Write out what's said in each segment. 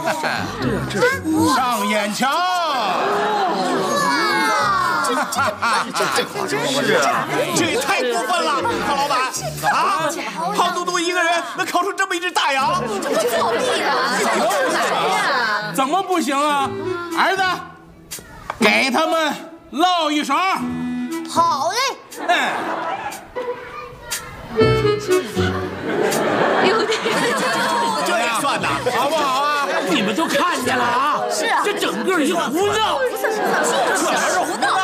上眼瞧！这也太过分了，胖老板啊！胖嘟嘟一个人能烤出这么一只大羊， 这不作弊啊！谁呀？ 怎么不行啊？儿子，给他们烙一勺。 好嘞。 哎。 这也算呐，好不好啊？ 你们都看见了啊！ 是啊， 这整个是胡闹。 就是胡闹。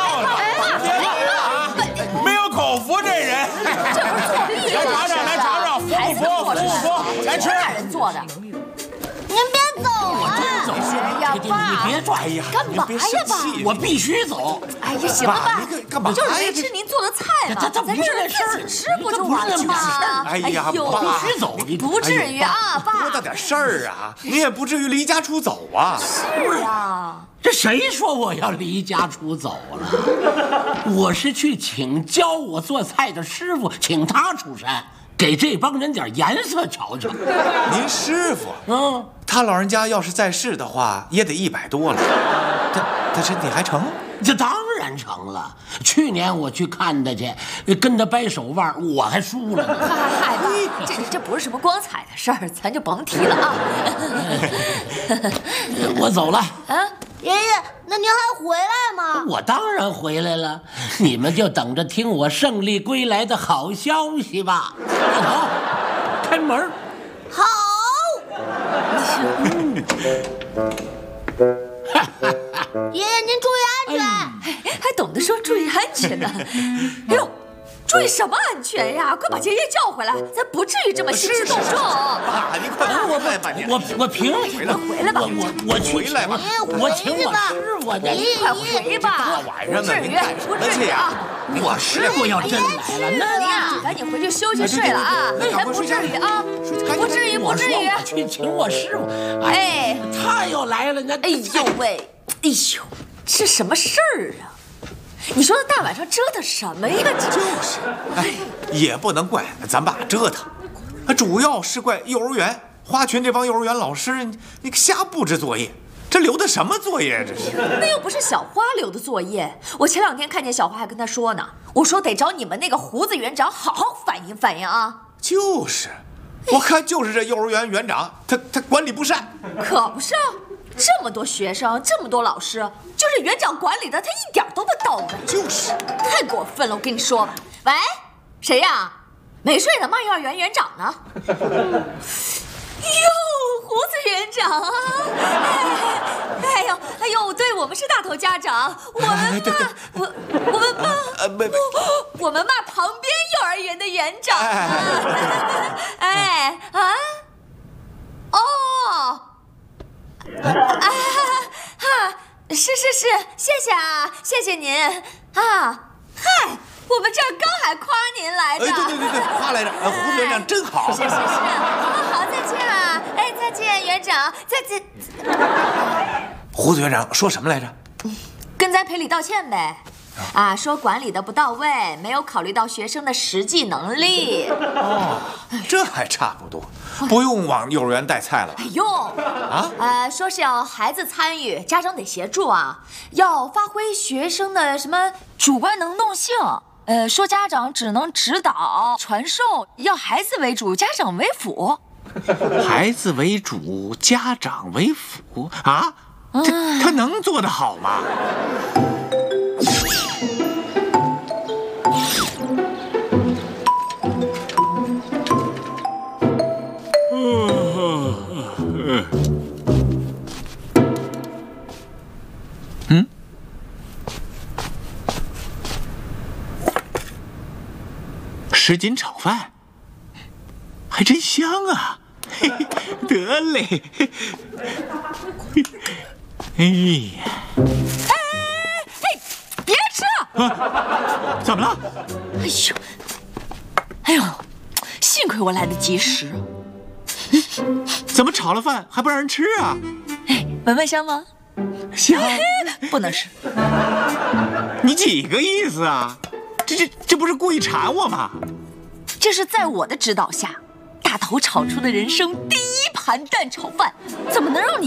没有口福这人， 这不是作弊吗？ 来尝尝，来尝尝，服，来吃。 大人做的。您别走啊！哎呀，爸， 你别拽呀！ 干嘛呀，爸？ 我必须走。 哎呀，行了，爸， 干嘛？ 就是没吃您做的菜嘛， 这不是咱自己吃不就完了吗？ 哎呀， 爸，必须走，你不至于啊，爸。 多大点事儿啊，你也不至于离家出走啊。 是啊。 这谁说我要离家出走了？我是去请教我做菜的师傅，请他出山，给这帮人点颜色瞧瞧。 您师傅，他老人家要是在世的话，也得100多了。他身体还成？ 这当然成了。去年我去看他去，跟他掰手腕，我还输了呢。 嗨爸，这不是什么光彩的事儿，咱就甭提了啊。 我走了。 啊，爷爷，那您还回来吗？ 我当然回来了，你们就等着听我胜利归来的好消息吧。好，开门。 好。爷爷，您注意安全。还懂得说注意安全呢。哎呦，注意什么安全呀？快把爷爷叫回来，咱不至于这么兴师动众。 爸，你快回来吧，你我凭回来吧， 我去回来吧， 我请我师傅的。 你快回吧， 大晚上的，您干什么去啊？ 我师傅要真来了，那你呀，赶紧回去休息睡了啊！咱不至于啊，不至于，不至于。 我去请我师傅，哎，他要来了，那哎呦喂，哎呦，这什么事儿啊？你说大晚上折腾什么呀？ 就是，哎，也不能怪咱爸折腾，主要是怪幼儿园花群这帮幼儿园老师，你瞎布置作业。这留的什么作业？这是？ 那又不是小花留的作业。我前2天看见小花还跟他说呢，我说得找你们那个胡子园长好好反映反映啊。 就是，我看就是这幼儿园园长，他管理不善。 可不是啊，这么多学生，这么多老师，就是园长管理的，他一点都不到位。 就是， 太过分了！我跟你说吧。喂，谁呀？没睡呢，骂幼儿园园长呢。哟，胡子园长啊！哎呦，对，我们是大头家长，我们骂旁边幼儿园的园长啊！是，谢谢啊，谢谢您啊！嗨，我们这儿刚还夸您来着。 对，夸来着。胡子园长真好。 是，好，再见啊！哎，再见，园长，再见。 胡子园长说什么来着？ 跟咱赔礼道歉呗。啊，说管理的不到位，没有考虑到学生的实际能力。 这还差不多，不用往幼儿园带菜了吧？ 用啊，说是要孩子参与，家长得协助啊，要发挥学生的什么主观能动性。说家长只能指导传授，要孩子为主，家长为辅。 孩子为主，家长为辅啊？他能做得好吗？什锦炒饭，还真香啊！嘿嘿，得嘞。哎呀， 别吃了！ 怎么了？ 哎呦，幸亏我来得及时。 怎么炒了饭还不让人吃啊？ 闻闻香吗？ 香， 不能吃。 你几个意思啊？这不是故意馋我吗？ 这是在我的指导下，大头炒出的人生第1盘蛋炒饭，怎么能让你